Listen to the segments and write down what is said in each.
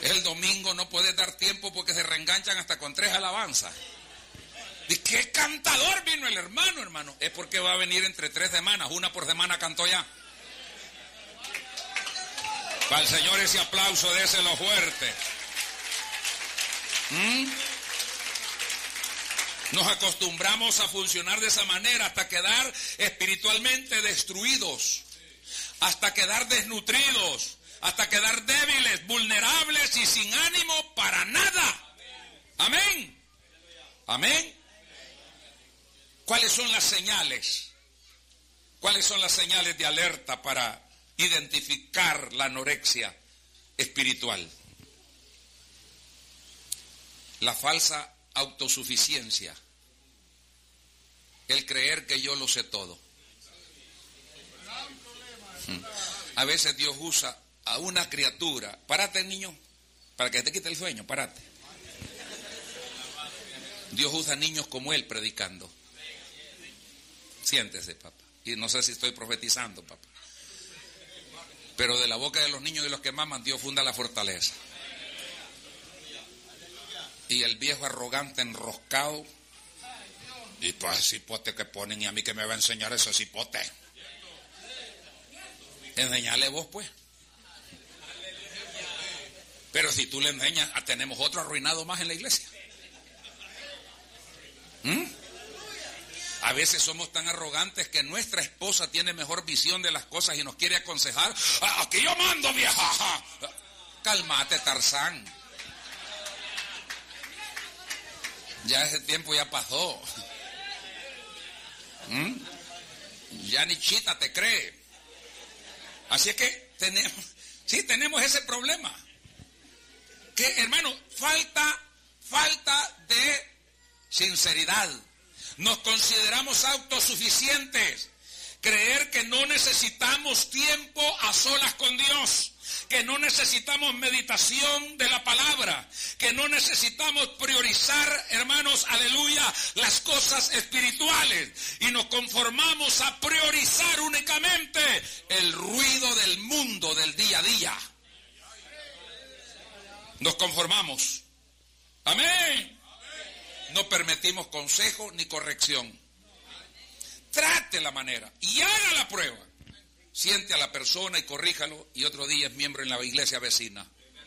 El domingo no puedes dar tiempo porque se reenganchan hasta con 3 alabanzas. ¿Y qué cantador vino el hermano? Es porque va a venir entre 3 semanas, una por semana cantó ya. Para el Señor ese aplauso, déselo fuerte. Nos acostumbramos a funcionar de esa manera hasta quedar espiritualmente destruidos, hasta quedar desnutridos, hasta quedar débiles, vulnerables y sin ánimo para nada. Amén. Amén. ¿Cuáles son las señales? ¿Cuáles son las señales de alerta para identificar la anorexia espiritual? La falsa autosuficiencia, el creer que yo lo sé todo. A veces Dios usa a una criatura. Párate, niño, para que te quite el sueño, párate. Dios usa niños como él predicando. Siéntese, papá. Y no sé si estoy profetizando, papá, pero de la boca de los niños y de los que maman Dios funda la fortaleza. Y el viejo arrogante enroscado, y pues cipote que ponen, y a mí que me va a enseñar ese cipote. Enseñale vos, pues. Pero si tú le enseñas, tenemos otro arruinado más en la iglesia. A veces somos tan arrogantes que nuestra esposa tiene mejor visión de las cosas y nos quiere aconsejar. Aquí yo mando, vieja. Cálmate, Tarzán. Ya ese tiempo ya pasó. Ya ni Chita te cree. Así es que tenemos ese problema. Que, hermano, falta de sinceridad. Nos consideramos autosuficientes. Creer que no necesitamos tiempo a solas con Dios, que no necesitamos meditación de la palabra, que no necesitamos priorizar, hermanos, aleluya, las cosas espirituales, y nos conformamos a priorizar únicamente el ruido del mundo del día a día. Nos conformamos. Amén. No permitimos consejo ni corrección. Trate la manera y haga la prueba. Siente a la persona y corríjalo, y otro día es miembro en la iglesia vecina.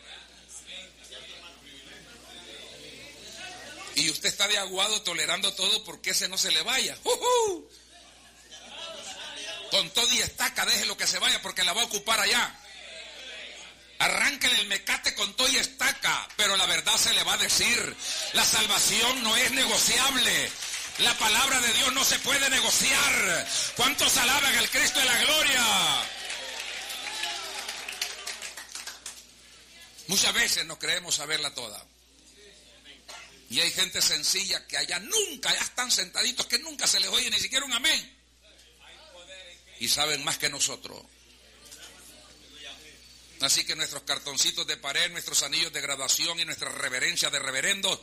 Y usted está de aguado tolerando todo porque ese no se le vaya. Con todo y estaca, déjelo que se vaya porque la va a ocupar allá. Arránquele el mecate con todo y estaca, pero la verdad se le va a decir. La salvación no es negociable. La palabra de Dios no se puede negociar. ¿Cuántos alaban al Cristo de la gloria? Muchas veces no creemos saberla toda. Y hay gente sencilla que allá están sentaditos, que nunca se les oye ni siquiera un amén. Y saben más que nosotros. Así que nuestros cartoncitos de pared, nuestros anillos de graduación y nuestra reverencia de reverendos,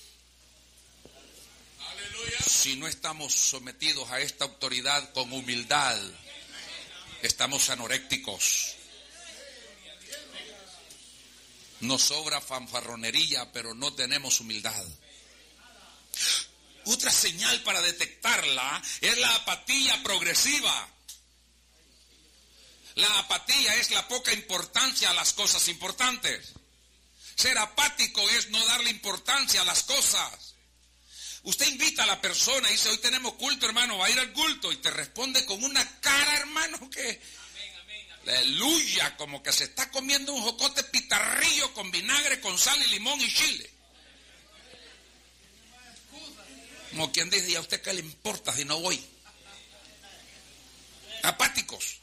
si no estamos sometidos a esta autoridad con humildad, estamos anorécticos. Nos sobra fanfarronería, pero no tenemos humildad. Otra señal para detectarla es la apatía progresiva. La apatía es la poca importancia a las cosas importantes. Ser apático es no darle importancia a las cosas. Usted invita a la persona y dice, hoy tenemos culto, hermano, va a ir al culto, y te responde con una cara, hermano, que aleluya, como que se está comiendo un jocote pitarrillo con vinagre, con sal y limón y chile. Como quien dice, ¿y a usted qué le importa si no voy? Apáticos.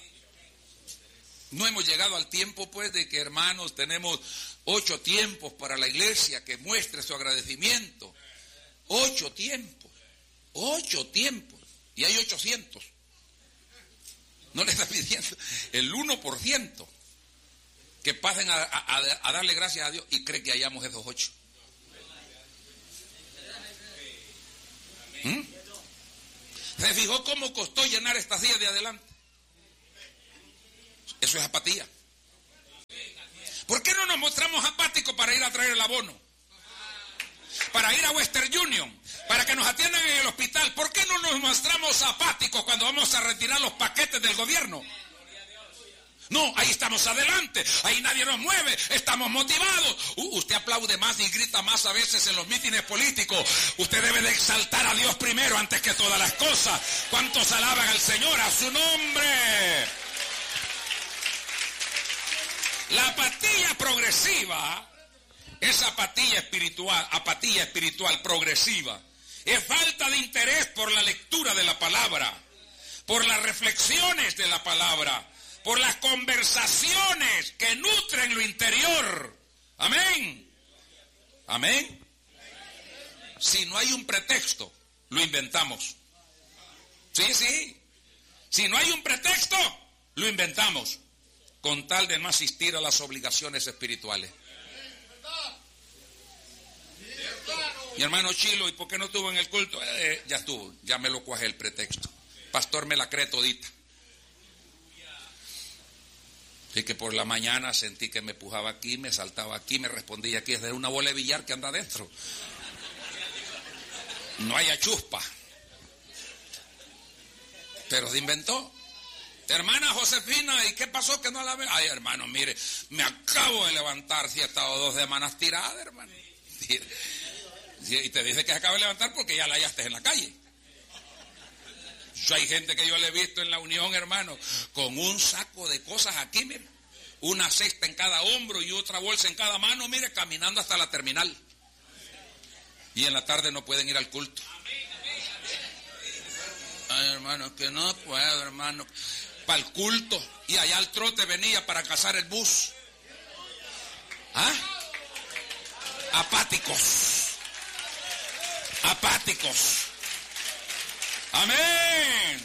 No hemos llegado al tiempo, pues, de que, hermanos, tenemos 8 tiempos para la iglesia que muestre su agradecimiento. 8 tiempos. Y hay 800. No le está pidiendo el 1% que pasen a darle gracias a Dios y cree que hayamos esos 8. ¿Se fijó cómo costó llenar esta silla de adelante? Eso es apatía. ¿Por qué no nos nos mostramos apáticos para ir a traer el abono? Para ir a Western Union, para que nos atiendan en el hospital. ¿Por qué no nos mostramos apáticos cuando vamos a retirar los paquetes del gobierno? No, ahí estamos adelante, ahí nadie nos mueve, estamos motivados. Usted aplaude más y grita más a veces en los mítines políticos. Usted debe de exaltar a Dios primero antes que todas las cosas. ¿Cuántos alaban al Señor, a su nombre? La apatía progresiva es apatía espiritual progresiva. Es falta de interés por la lectura de la palabra, por las reflexiones de la palabra, por las conversaciones que nutren lo interior. Amén. Amén. Si no hay un pretexto, lo inventamos. Sí. Si no hay un pretexto, lo inventamos, con tal de no asistir a las obligaciones espirituales. Mi hermano Chilo, ¿y por qué no estuvo en el culto? Ya estuvo, ya me lo cuajé el pretexto. Pastor me la cree todita. Y que por la mañana sentí que me pujaba aquí, me saltaba aquí, me respondía aquí. Es de una bola de billar que anda adentro. No haya chuspa. Pero se inventó. Hermana Josefina, ¿y qué pasó que no la ve? Ay, hermano, mire, me acabo de levantar, si he estado 2 semanas tirada, hermano. Y te dice que se acaba de levantar porque ya la hallaste en la calle. Hay gente que yo le he visto en la unión, hermano, con un saco de cosas aquí, mire, una cesta en cada hombro y otra bolsa en cada mano, mire, caminando hasta la terminal. Y en la tarde no pueden ir al culto. Ay, hermano, que no puedo, hermano. Para el culto. Y allá al trote venía para cazar el bus. ¿Ah? Apáticos. Amén.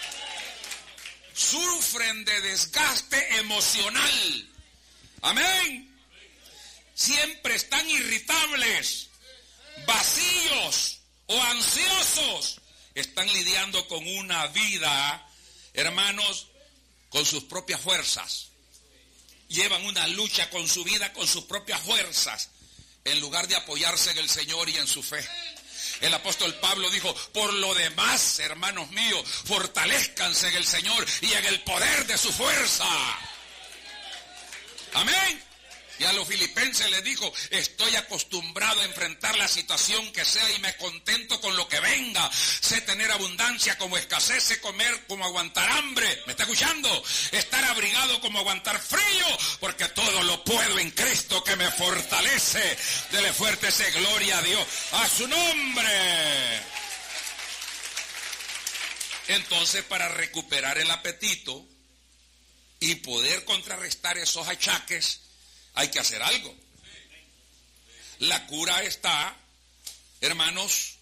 Sufren de desgaste emocional. Amén. Siempre están irritables, vacíos o ansiosos. Están lidiando con una vida, hermanos, con sus propias fuerzas. Llevan una lucha con su vida, con sus propias fuerzas, en lugar de apoyarse en el Señor y en su fe. El apóstol Pablo dijo: por lo demás, hermanos míos, fortalezcanse en el Señor y en el poder de su fuerza. Amén. Y a los filipenses les dijo: estoy acostumbrado a enfrentar la situación que sea y me contento con lo que venga. Sé tener abundancia como escasez, sé comer como aguantar hambre. ¿Me está escuchando? Estar abrigado como aguantar frío, porque todo lo puedo en Cristo que me fortalece. Dele fuerte ese gloria a Dios, a su nombre. Entonces, para recuperar el apetito y poder contrarrestar esos achaques, hay que hacer algo. La cura está, hermanos,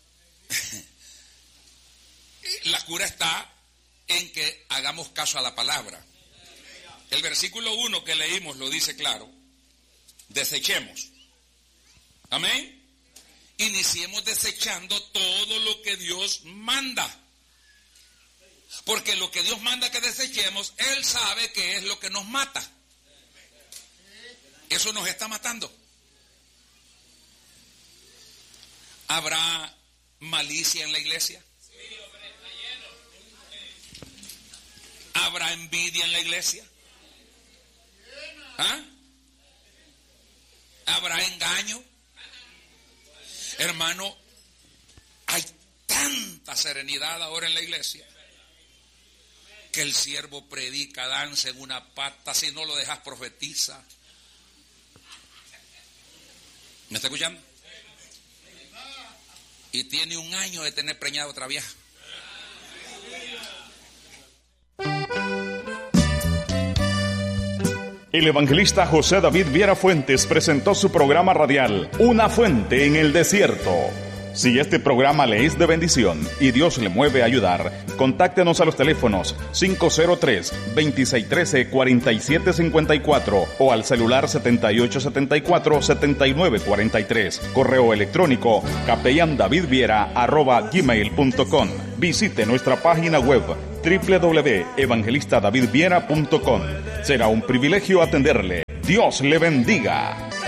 la cura está en que hagamos caso a la palabra. El versículo 1 que leímos lo dice claro. Desechemos. Amén. Iniciemos desechando todo lo que Dios manda. Porque lo que Dios manda que desechemos, Él sabe que es lo que nos mata. Eso nos está matando. ¿Habrá malicia en la iglesia? ¿Habrá envidia en la iglesia? ¿Ah? ¿Habrá engaño? Hermano, hay tanta serenidad ahora en la iglesia que el siervo predica, danza en una pata, si no lo dejas profetiza. ¿Me está escuchando? Y tiene 1 año de tener preñada otra vieja. El evangelista José David Viera Fuentes presentó su programa radial, Una Fuente en el Desierto. Si este programa le es de bendición y Dios le mueve a ayudar, contáctenos a los teléfonos 503-2613-4754 o al celular 7874-7943. Correo electrónico capellandavidviera@gmail.com. Visite nuestra página web www.evangelistadavidviera.com. Será un privilegio atenderle. Dios le bendiga.